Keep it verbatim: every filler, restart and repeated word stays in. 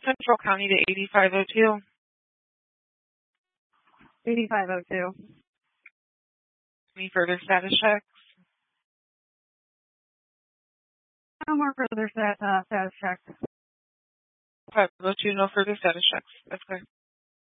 Central County to eighty-five oh two. eighty-five oh two. Any further status checks? No more further stat, uh, status checks. five oh two, no further status checks. That's clear.